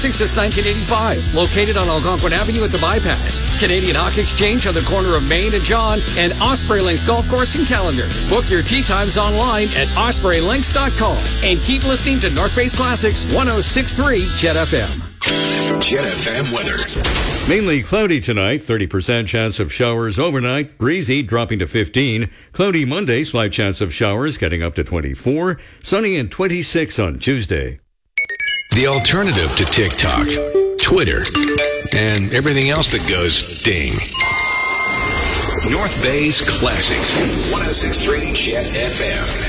Since 1985, located on Algonquin Avenue at the Bypass. Canadian Hawk Exchange on the corner of Main and John, and Osprey Links Golf Course in Callander. Book your tee times online at ospreylinks.com. And keep listening to North Base Classics 106.3 Jet FM. Jet FM weather. Mainly cloudy tonight, 30% chance of showers overnight, breezy dropping to 15. Cloudy Monday, slight chance of showers getting up to 24. Sunny and 26 on Tuesday. The alternative to TikTok, Twitter, and everything else that goes ding. North Bay's Classics, 106.3 Jet FM.